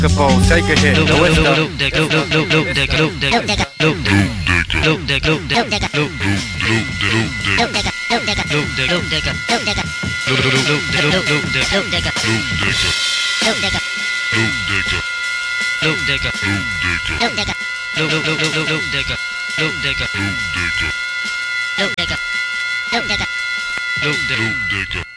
Capone, take a hit. No, it's the Luke Dicker.